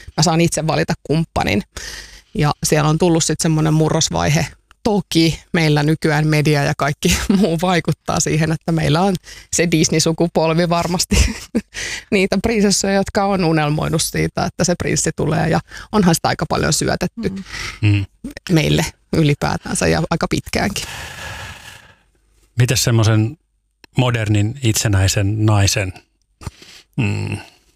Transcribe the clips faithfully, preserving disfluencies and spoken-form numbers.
mä saan itse valita kumppanin. Ja siellä on tullut sitten semmoinen murrosvaihe. Toki meillä nykyään media ja kaikki muu vaikuttaa siihen, että meillä on se Disney-sukupolvi varmasti niitä prinsessoja, jotka on unelmoinut siitä, että se prinssi tulee. Ja onhan sitä aika paljon syötetty mm. meille ylipäätänsä ja aika pitkäänkin. Mites semmoisen modernin itsenäisen naisen mm,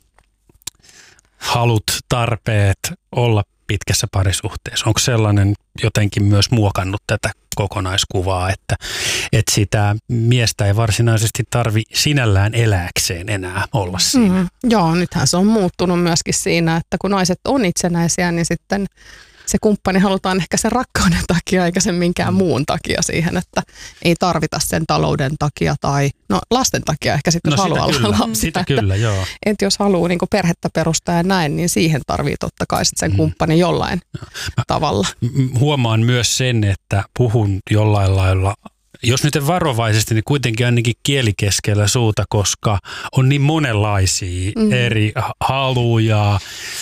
halut, tarpeet olla pitkässä parisuhteessa? Onko sellainen jotenkin myös muokannut tätä kokonaiskuvaa, että, että sitä miestä ei varsinaisesti tarvi sinällään elääkseen enää olla siinä? Mm, joo, nythän se on muuttunut myöskin siinä, että kun naiset on itsenäisiä, niin sitten se kumppani halutaan ehkä sen rakkauden takia eikä sen minkään muun takia siihen, että ei tarvita sen talouden takia tai no lasten takia ehkä sitten, no, jos haluaa olla lapsia. Sitä että, kyllä, joo. Että jos haluaa niin kuin perhettä perustaa ja näin, niin siihen tarvii totta kai sitten sen mm. kumppani jollain Mä tavalla. Huomaan myös sen, että puhun jollain lailla, jos nyt en varovaisesti, niin kuitenkin ainakin kieli keskellä suuta, koska on niin monenlaisia mm. eri haluja,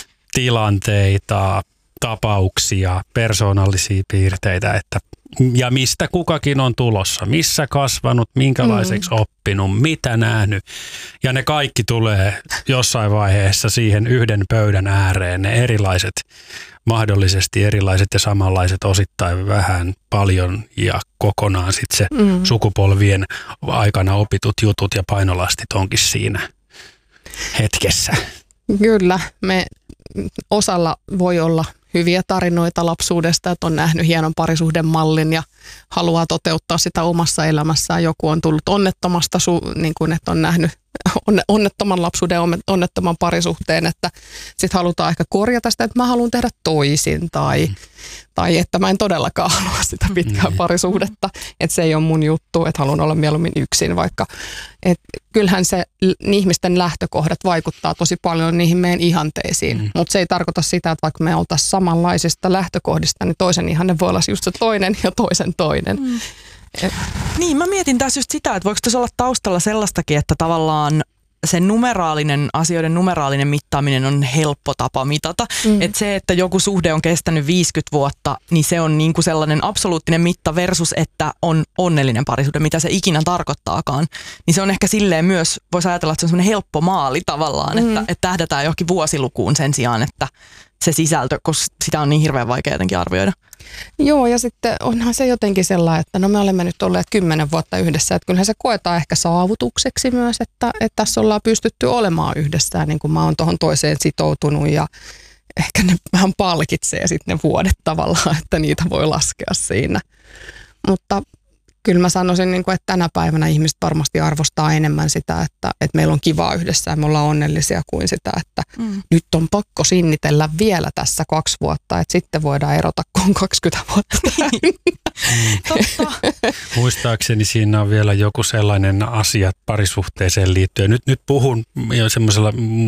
tilanteita, tapauksia, persoonallisia piirteitä, että ja mistä kukakin on tulossa, missä kasvanut, minkälaiseksi mm. oppinut, mitä nähnyt. Ja ne kaikki tulee jossain vaiheessa siihen yhden pöydän ääreen, ne erilaiset, mahdollisesti erilaiset ja samanlaiset osittain vähän paljon ja kokonaan sitten se mm. sukupolvien aikana opitut jutut ja painolastit onkin siinä hetkessä. Kyllä, me osalla voi olla hyviä tarinoita lapsuudesta, että on nähnyt hienon parisuhdemallin ja haluaa toteuttaa sitä omassa elämässään. Joku on tullut onnettomasta, niin kuin, että on nähnyt onnettoman lapsuuden, onnettoman parisuhteen, että sitten halutaan ehkä korjata sitä, että mä haluan tehdä toisin tai, mm. tai että mä en todellakaan halua sitä pitkää mm. parisuhdetta, että se ei ole mun juttu, että haluan olla mieluummin yksin vaikka. Et kyllähän se ihmisten lähtökohdat vaikuttaa tosi paljon niihin meidän ihanteisiin, mm. mutta se ei tarkoita sitä, että vaikka me oltaisiin samanlaisista lähtökohdista, niin toisen ihanne voi olla just se toinen ja toisen toinen. Mm. Et. Niin, mä mietin tässä just sitä, että voiko tässä olla taustalla sellaistakin, että tavallaan se numeraalinen, asioiden numeraalinen mittaaminen on helppo tapa mitata. Mm. Että se, että joku suhde on kestänyt viisikymmentä vuotta, niin se on niinku sellainen absoluuttinen mitta versus, että on onnellinen parisuhde, mitä se ikinä tarkoittaakaan. Niin se on ehkä silleen myös, voisi ajatella, että se on semmoinen helppo maali tavallaan, mm. että, että tähdätään johonkin vuosilukuun sen sijaan, että se sisältö, koska sitä on niin hirveän vaikea jotenkin arvioida. Joo, ja sitten onhan se jotenkin sellainen, että no me olemme nyt olleet kymmenen vuotta yhdessä, että kyllähän se koetaan ehkä saavutukseksi myös, että, että tässä ollaan pystytty olemaan yhdessä, ja niin kuin mä oon tuohon toiseen sitoutunut, ja ehkä ne vähän palkitsee sitten ne vuodet tavallaan, että niitä voi laskea siinä. Mutta kyllä mä sanoisin, että tänä päivänä ihmiset varmasti arvostaa enemmän sitä, että, että meillä on kivaa yhdessä ja me ollaan onnellisia kuin sitä, että mm. nyt on pakko sinnitellä vielä tässä kaksi vuotta, että sitten voidaan erota, kun on kaksikymmentä vuotta. Mm. Totta. Muistaakseni siinä on vielä joku sellainen asia parisuhteeseen liittyen. Nyt, nyt puhun jo semmoisella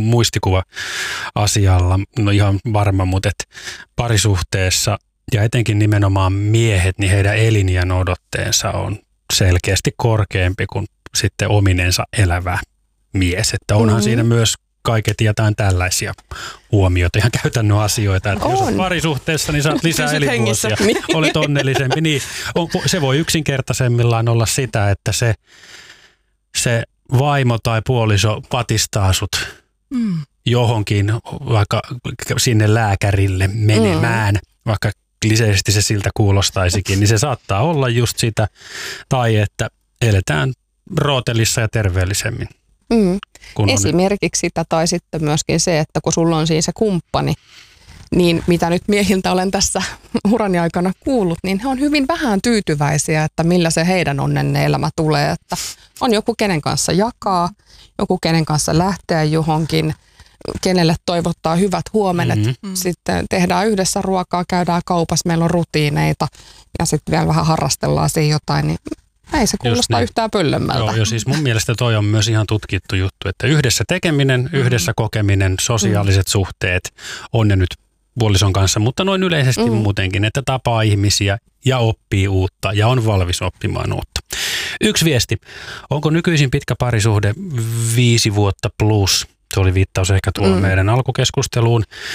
muistikuva-asialla, no ihan varma, mutta et parisuhteessa ja etenkin nimenomaan miehet, niin heidän eliniän odotteensa on selkeästi korkeampi kuin sitten ominensa elävä mies. Että onhan mm-hmm. siinä myös kaiket jotain tällaisia huomioita, ihan käytännön asioita. Että jos olet parisuhteessa, niin saat lisää elinvuosia. Olet onnellisempi. Niin, on, se voi yksinkertaisemmillaan olla sitä, että se, se vaimo tai puoliso patistaa sut mm. johonkin, vaikka sinne lääkärille menemään, mm. vaikka kliseisesti se siltä kuulostaisikin, niin se saattaa olla just sitä, tai että eletään rootelissa ja terveellisemmin. Mm. Esimerkiksi sitä, tai sitten myöskin se, että kun sulla on siinä se kumppani, niin mitä nyt miehiltä olen tässä urani aikana kuullut, niin he on hyvin vähän tyytyväisiä, että millä se heidän onnenne elämä tulee, että on joku kenen kanssa jakaa, joku kenen kanssa lähteä johonkin, kenelle toivottaa hyvät huomenet. Mm-hmm. Sitten tehdään yhdessä ruokaa, käydään kaupassa, meillä on rutiineita ja sitten vielä vähän harrastellaan siinä jotain, niin ei se kuulosta yhtään pöllömmältä. Joo, jo siis mun mielestä toi on myös ihan tutkittu juttu, että yhdessä tekeminen, mm-hmm. yhdessä kokeminen, sosiaaliset mm-hmm. suhteet on ne nyt puolison kanssa, mutta noin yleisesti mm-hmm. muutenkin, että tapaa ihmisiä ja oppii uutta ja on valmis oppimaan uutta. Yksi viesti. Onko nykyisin pitkä parisuhde viisi vuotta plus? Se oli viittaus ehkä tuohon mm. meidän alkukeskusteluun.